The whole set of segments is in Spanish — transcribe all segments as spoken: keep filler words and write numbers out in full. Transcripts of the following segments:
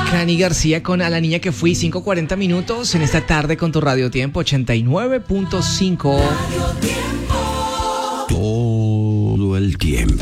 Cani García con A la niña que fui, cinco cuarenta minutos en esta tarde con tu Radio Tiempo ochenta y nueve punto cinco. Todo el tiempo.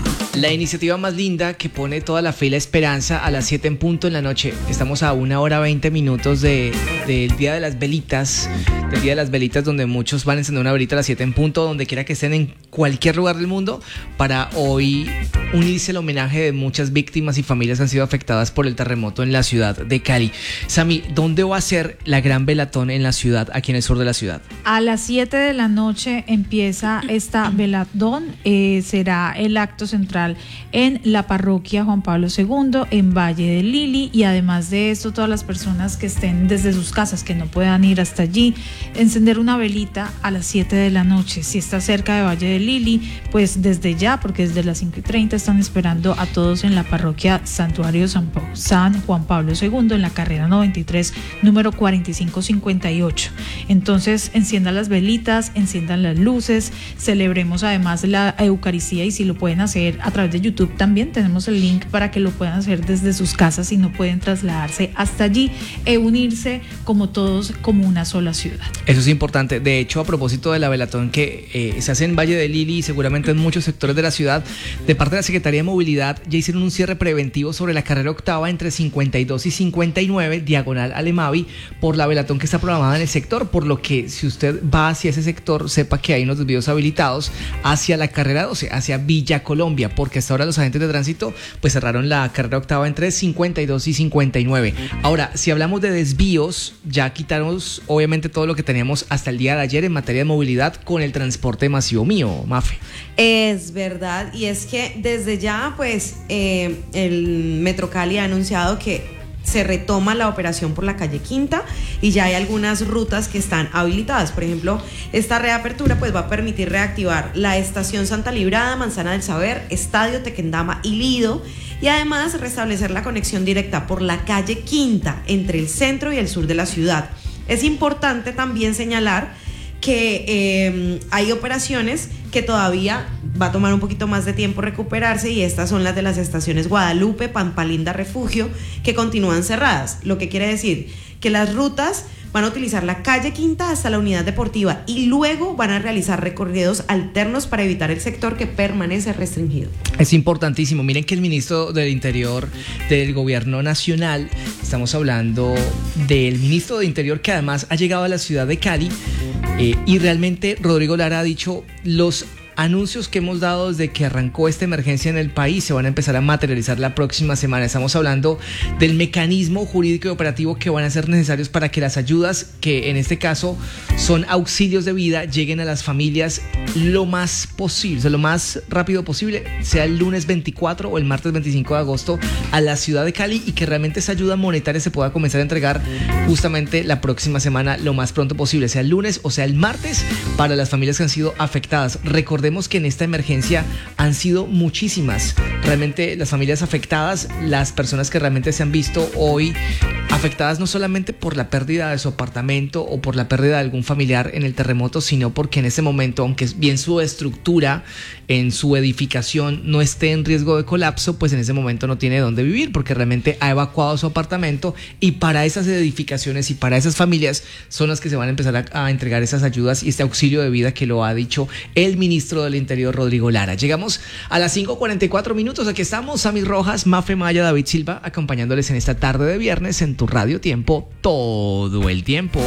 La iniciativa más linda que pone toda la fe y la esperanza a las siete en punto en la noche. Estamos a una hora veinte minutos de, del Día de las Velitas. Del Día de las Velitas, donde muchos van a encender una velita a las siete en punto, donde quiera que estén en cualquier lugar del mundo, para hoy unirse el homenaje de muchas víctimas y familias que han sido afectadas por el terremoto en la ciudad de Cali. Sami, ¿dónde va a ser la gran velatón en la ciudad, aquí en el sur de la ciudad? A las siete de la noche empieza esta velatón. Eh, será el acto central en la parroquia Juan Pablo segundo, en Valle del Lili, y además de esto, todas las personas que estén desde sus casas, que no puedan ir hasta allí, encender una velita a las siete de la noche. Si está cerca de Valle del Lili, pues desde ya, porque desde las cinco y treinta están esperando a todos en la parroquia Santuario San, San Juan Pablo segundo, en la carrera noventa y tres, número cuarenta y cinco cincuenta y ocho. Entonces, enciendan las velitas, enciendan las luces, celebremos además la Eucaristía, y si lo pueden hacer a través de YouTube también tenemos el link para que lo puedan hacer desde sus casas si no pueden trasladarse hasta allí, e unirse como todos, como una sola ciudad. Eso es importante. De hecho, a propósito de la velatón que eh, se hace en Valle del Lili y seguramente en muchos sectores de la ciudad, de parte de la Secretaría de Movilidad ya hicieron un cierre preventivo sobre la carrera octava entre cincuenta y dos y cincuenta y nueve, diagonal Alemavi, por la velatón que está programada en el sector, por lo que si usted va hacia ese sector, sepa que hay unos desvíos habilitados hacia la carrera doce, hacia Villa Colombia, porque hasta ahora los agentes de tránsito pues cerraron la carrera octava entre cincuenta y dos y cincuenta y nueve. Ahora, si hablamos de desvíos, ya quitamos obviamente todo lo que teníamos hasta el día de ayer en materia de movilidad con el transporte masivo mío, Mafe. Es verdad, y es que desde ya pues eh, el Metro Cali ha anunciado que se retoma la operación por la calle Quinta, y ya hay algunas rutas que están habilitadas. Por ejemplo, esta reapertura pues va a permitir reactivar la estación Santa Librada, Manzana del Saber, Estadio Tequendama y Lido, y además restablecer la conexión directa por la calle Quinta entre el centro y el sur de la ciudad. Es importante también señalar que eh, hay operaciones que todavía va a tomar un poquito más de tiempo recuperarse, y estas son las de las estaciones Guadalupe, Pampalinda, Refugio, que continúan cerradas, lo que quiere decir que las rutas van a utilizar la calle Quinta hasta la unidad deportiva, y luego van a realizar recorridos alternos para evitar el sector que permanece restringido. Es importantísimo. Miren que el ministro del Interior del Gobierno Nacional, estamos hablando del ministro de Interior, que además ha llegado a la ciudad de Cali, eh, y realmente Rodrigo Lara ha dicho: los anuncios que hemos dado desde que arrancó esta emergencia en el país se van a empezar a materializar la próxima semana. Estamos hablando del mecanismo jurídico y operativo que van a ser necesarios para que las ayudas, que en este caso son auxilios de vida, lleguen a las familias lo más posible, o sea, lo más rápido posible, sea el lunes veinticuatro o el martes veinticinco de agosto, a la ciudad de Cali, y que realmente esa ayuda monetaria se pueda comenzar a entregar justamente la próxima semana, lo más pronto posible, sea el lunes o sea el martes, para las familias que han sido afectadas. Recordemos que en esta emergencia han sido muchísimas, realmente las familias afectadas, las personas que realmente se han visto hoy afectadas no solamente por la pérdida de su apartamento o por la pérdida de algún familiar en el terremoto, sino porque en ese momento, aunque bien su estructura en su edificación no esté en riesgo de colapso, pues en ese momento no tiene dónde vivir, porque realmente ha evacuado su apartamento, y para esas edificaciones y para esas familias son las que se van a empezar a, a entregar esas ayudas y este auxilio de vida, que lo ha dicho el ministro del Interior, Rodrigo Lara. Llegamos a las cinco cuarenta y cuatro minutos. Aquí estamos, Sammy Rojas, Mafe Maya, David Silva, acompañándoles en esta tarde de viernes en tu Radio Tiempo todo el tiempo.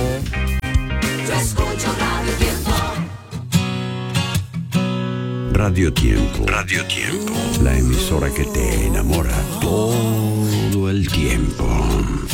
Yo escucho Radio Tiempo. Radio Tiempo. Radio Tiempo. La emisora que te enamora todo el tiempo.